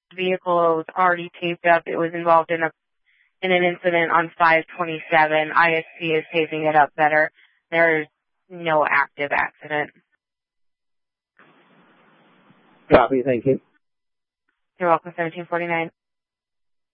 vehicle was already taped up. It was involved in an incident on 527. ISP is taping it up better. There's no active accident. Copy, thank you. You're welcome, 1749.